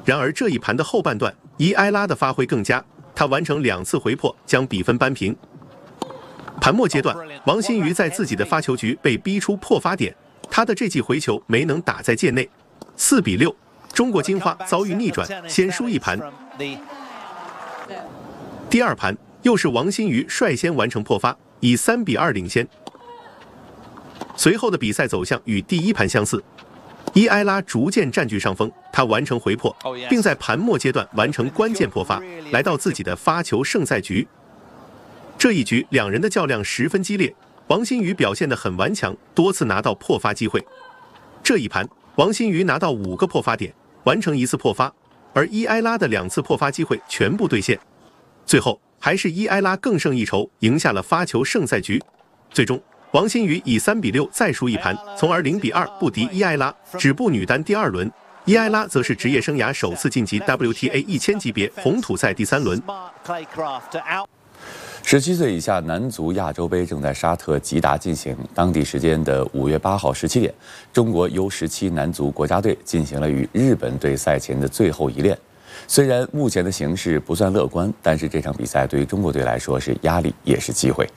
然而这一盘的后半段，伊埃拉的发挥更佳，他完成2次回破，将比分扳平。盘末阶段，王新瑜在自己的发球局被逼出破发点，他的这记回球没能打在界内，4比6，中国金花遭遇逆转，先输一盘。第二盘又是王新瑜率先完成破发，以3比2领先。随后的比赛走向与第一盘相似，伊埃拉逐渐占据上风，他完成回破，并在盘末阶段完成关键破发，来到自己的发球胜赛局。这一局两人的较量十分激烈，王新瑜表现得很顽强，多次拿到破发机会。这一盘，王新瑜拿到5个破发点，完成1次破发，而伊埃拉的2次破发机会全部兑现。最后还是伊埃拉更胜一筹，赢下了发球胜赛局。最终，王新瑜以3比6再输一盘，从而0比2不敌伊埃拉，止步女单第2轮。伊埃拉则是职业生涯首次晋级 WTA 1000级别红土赛第3轮。 17岁以下男足亚洲杯正在沙特吉达进行。当地时间的5月8号17点，中国 U17 男足国家队进行了与日本队赛前的最后一练。虽然目前的形势不算乐观，但是这场比赛对于中国队来说是压力也是机会。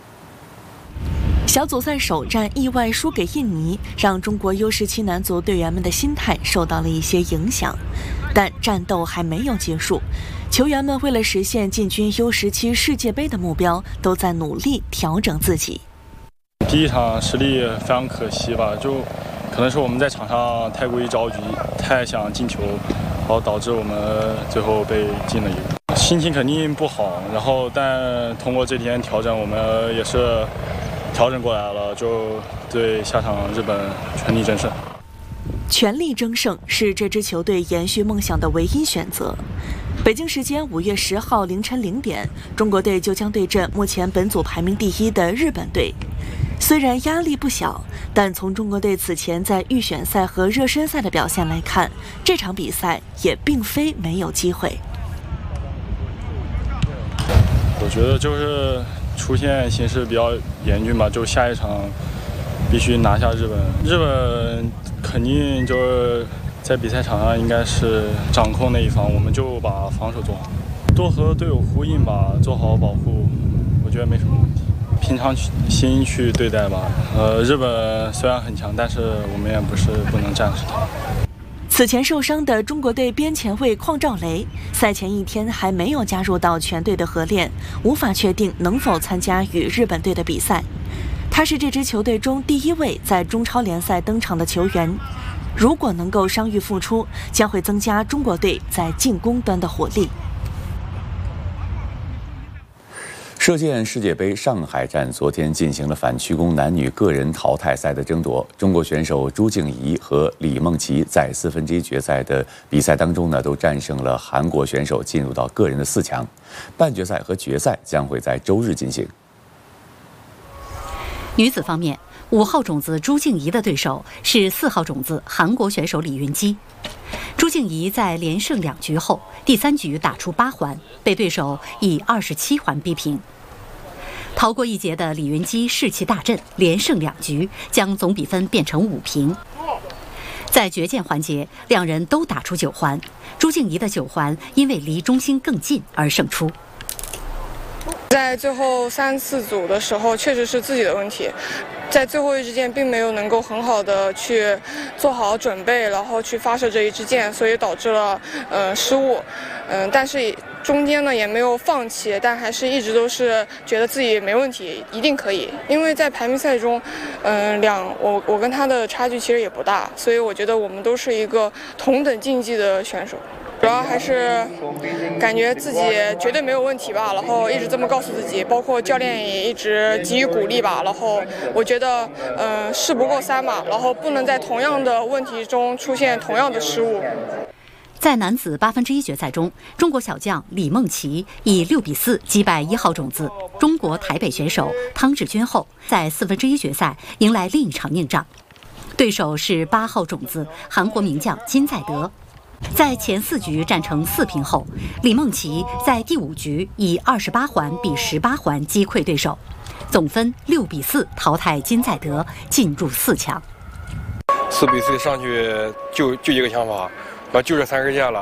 小组赛首战意外输给印尼，让中国 U17 男足队员们的心态受到了一些影响。但战斗还没有结束，球员们为了实现进军 U17 世界杯的目标，都在努力调整自己。 第一场失利非常可惜吧，就可能是我们在场上太过于着急，太想进球，然后导致我们最后被进了一个。心情肯定不好，但通过这天调整，我们也是调整过来了，就对下场日本全力争胜。 全力争胜是这支球队延续梦想的唯一选择。北京时间5月10号凌晨0点，中国队就将对阵目前本组排名第1的日本队。虽然压力不小，但从中国队此前在预选赛和热身赛的表现来看，这场比赛也并非没有机会。 我觉得就是出现形势比较严峻吧，就下一场必须拿下日本。日本肯定就是在比赛场上应该是掌控那一方，我们就把防守做好，多和队友呼应吧，做好保护，我觉得没什么问题。平常心去对待吧。日本虽然很强，但是我们也不能战胜他。 此前受伤的中国队边前卫邝兆雷，赛前1天还没有加入到全队的合练，无法确定能否参加与日本队的比赛。他是这支球队中第1位在中超联赛登场的球员，如果能够伤愈复出，将会增加中国队在进攻端的火力。 射箭世界杯上海站昨天进行了反曲弓男女个人淘汰赛的争夺，中国选手朱静怡和李梦琪在1/4决赛的比赛当中都战胜了韩国选手，进入到个人的4强。半决赛和决赛将会在周日进行。 女子方面，5号种子朱静怡的对手是4号种子韩国选手李云基。朱静怡在连胜2局后，第3局打出8环，被对手以27环逼平。逃过一劫的李云基士气大振，连胜2局，将总比分变成5平。在决剑环节，两人都打出9环，朱静怡的9环因为离中心更近而胜出。 在最后3、4组的时候，确实是自己的问题，在最后一支箭并没有能够很好的去做好准备，然后去发射这一支箭，所以导致了失误。但是中间呢也没有放弃，但还是一直都是觉得自己没问题，一定可以。因为在排名赛中，我跟他的差距其实也不大，所以我觉得我们都是一个同等竞技的选手。主要还是感觉自己绝对没有问题吧，然后一直这么告诉自己，包括教练也一直给予鼓励吧。然后我觉得，事不过3嘛，然后不能在同样的问题中出现同样的失误。 在男子1/8决赛中，中国小将李梦琪以6比4击败1号种子中国台北选手汤志军后，在1/4决赛迎来另一场硬仗，对手是8号种子韩国名将金在德。在前4局战成4平后，李梦琪在第5局以28环比18环击溃对手，总分6比4淘汰金在德，进入4强。 4比4上去就一个想法，就这3根箭了。